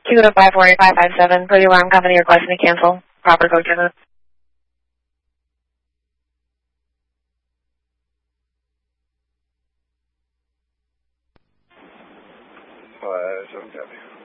Q to 548-557, for the alarm company requesting to cancel. Proper code given. Seven copy.